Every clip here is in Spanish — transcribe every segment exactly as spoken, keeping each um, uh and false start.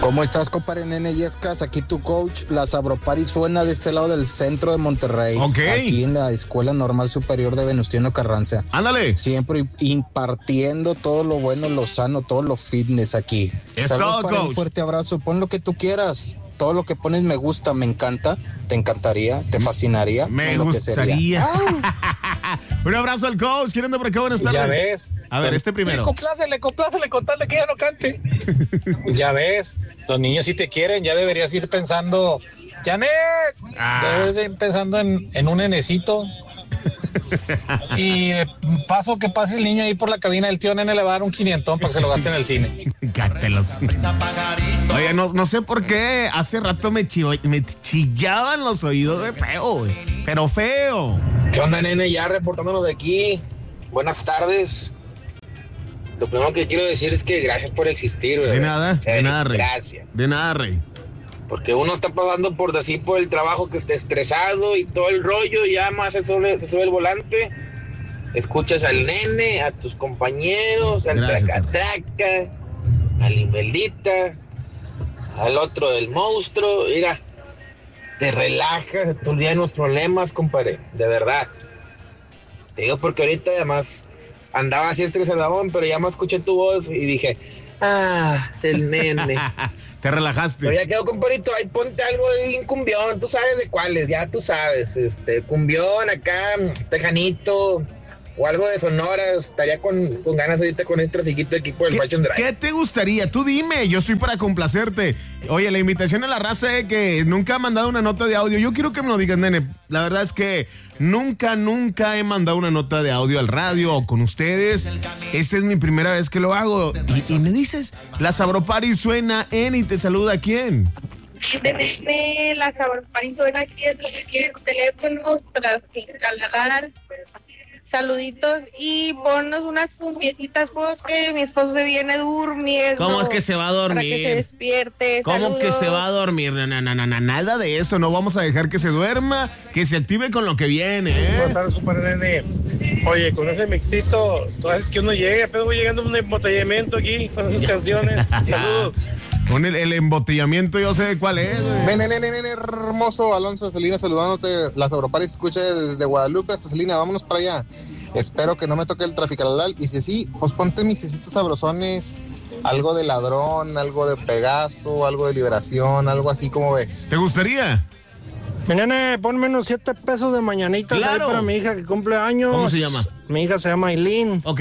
¿Cómo estás, compadre Nene Yescas? Aquí tu coach. La Sabropari suena de este lado del centro de Monterrey. Ok. Aquí en la Escuela Normal Superior de Venustiano Carranza. Ándale. Siempre impartiendo todo lo bueno, lo sano, todo lo fitness aquí. Es Saludos, todo, para coach. Un fuerte abrazo. Pon lo que tú quieras. Todo lo que pones me gusta, me encanta, te encantaría, te fascinaría. Me lo gustaría. Que sería. Un abrazo al coach. ¿Quién anda por acá? Buenas tardes. Ya ves. A ver, este primero. Complácele, complácele, contale que ya no cante. Ya ves, los niños sí te quieren, ya deberías ir pensando, Janet, Ah. debes de ir pensando en, en un nenecito. Y de paso que pase el niño ahí por la cabina del tío Nene le va a dar un quinientón para que se lo gaste en el cine. Cátelos. Oye, no, no sé por qué hace rato me, chivo- me chillaban los oídos de feo, güey. Pero feo. ¿Qué onda, nene? Ya reportándonos de aquí. Buenas tardes. Lo primero que quiero decir es que gracias por existir, De bebé. nada, En serio, de nada, rey. Gracias. De nada, rey. Porque uno está pasando por así por el trabajo que esté estresado y todo el rollo, y ya más se sube, se sube el volante. Escuchas al nene, a tus compañeros, al Gracias, traca-traca, al Imelita, al otro del monstruo. Mira, te relajas, te olvidas los problemas, compadre, de verdad. Te digo porque ahorita además andaba así estresadón, pero ya me escuché tu voz y dije, ah, el nene. Te relajaste. Pero ya quedó, compadrito, ahí ponte algo de un cumbión, tú sabes de cuáles, ya tú sabes, este, cumbión acá, tejanito, o algo de Sonora, estaría con, con ganas ahorita con este trasiquito de equipo del ¿Qué, Fashion Drive. ¿Qué te gustaría? Tú dime, yo estoy para complacerte. Oye, la invitación a la raza es que nunca ha mandado una nota de audio. Yo quiero que me lo digas, nene. La verdad es que nunca, nunca he mandado una nota de audio al radio o con ustedes. Esta es mi primera vez que lo hago. Y, y me dices, la Sabropari suena en y te saluda ¿quién? Desde la Sabropari suena aquí desde el teléfono para calar. Saluditos y ponnos unas cumbiecitas porque mi esposo se viene durmiendo. ¿Cómo es que se va a dormir? Para que se despierte. ¿Cómo Saludos. que se va a dormir? No, no, no, no, no, nada de eso. No vamos a dejar que se duerma, que se active con lo que viene, ¿eh? Buenas tardes, compadre Nene. Oye, con ese mixito, tú haces que uno llegue, pero voy llegando a un embotellamiento aquí con esas canciones. Saludos. Con el, el embotellamiento, yo sé cuál es. güey. Nene, nene, nene, hermoso. Alonso de Celina saludándote. La Sabropari se escucha desde Guadalupe hasta Celina. Vámonos para allá. Espero que no me toque el traficalal. Y si sí, pues ponte mixecitos sabrosones. Algo de Ladrón, algo de Pegaso, algo de Liberación, algo así, como ves. ¿Te gustaría? Mi nene, ponme unos siete pesos de mañanitas Claro. ahí para mi hija que cumple años. ¿Cómo se llama? Mi hija se llama Aileen ¿Ok?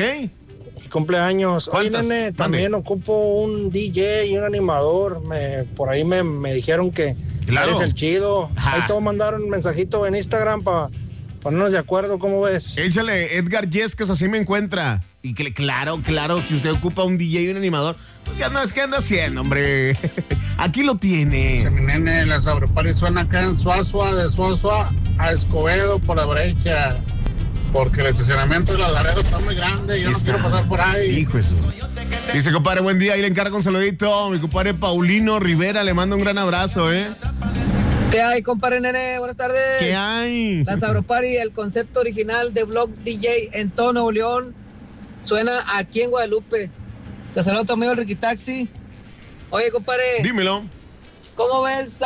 y cumple años. Oye, ¿Cuántas? nene, Mande. también ocupo un D J y un animador. Me, por ahí me, me dijeron que Claro. eres el chido. Ajá. Ahí te voy a mandar un mensajito en Instagram para ponernos de acuerdo, ¿cómo ves? Échale, Edgar Yescas, así me encuentra. Y que, claro, claro, si usted ocupa un D J y un animador, pues, ¿qué anda, qué anda haciendo, hombre? Aquí lo tiene. Mi nene, la Sabropari suena acá en Suazua, de Suazua a Escobedo por la brecha. Porque el estacionamiento de la Laredo está muy grande, yo no Está. quiero pasar por ahí. Hijo de su- Dice, compadre, buen día. Ahí le encargo un saludito. Mi compadre Paulino Rivera le manda un gran abrazo, ¿eh? ¿Qué hay, compadre Nene? Buenas tardes. ¿Qué hay? La Sabropari, el concepto original de Blog D J en todo Nuevo León, suena aquí en Guadalupe. Te saludo tu amigo el Ricky Taxi. Oye, compadre, Dímelo. ¿cómo ves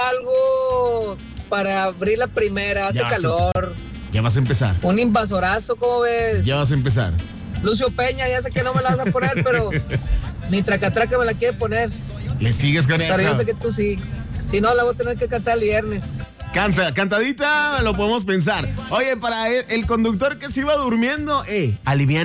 algo para abrir la primera? Hace Ya vas a calor. Ya vas a empezar. Un invasorazo, ¿cómo ves? Ya vas a empezar. Lucio Peña, ya sé que no me la vas a poner, pero ni tracatraca me la quiere poner. Le sigues con Pero yo eso. sé que tú sí. Si no, la voy a tener que cantar el viernes. Canta, cantadita, lo podemos pensar. Oye, para el, el conductor que se iba durmiendo, eh, aliviana.